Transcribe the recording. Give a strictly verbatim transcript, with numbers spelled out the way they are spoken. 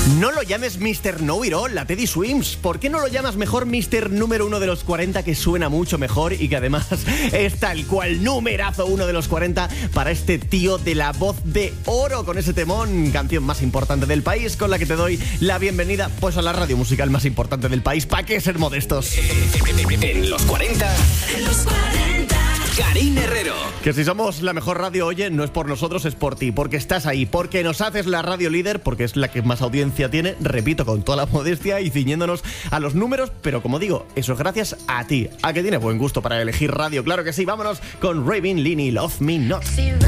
No lo llames mister Know It All, la Teddy Swims. ¿Por qué no lo llamas mejor mister Número Uno de los cuarenta, que suena mucho mejor y que además es tal cual numerazo uno de los cuarenta para este tío de la voz de oro con ese temón, canción más importante del país, con la que te doy la bienvenida pues a la radio musical más importante del país? ¿Para qué ser modestos? En los cuarenta, en los cuarenta, Karin Herrero. Que si somos la mejor radio, oye, no es por nosotros, es por ti, porque estás ahí, porque nos haces la radio líder, porque es la que más audiencia tiene, repito, con toda la modestia y ciñéndonos a los números, pero como digo, eso es gracias a ti, a que tienes buen gusto para elegir radio, claro que sí. Vámonos con Raven Lini, Love Me Not.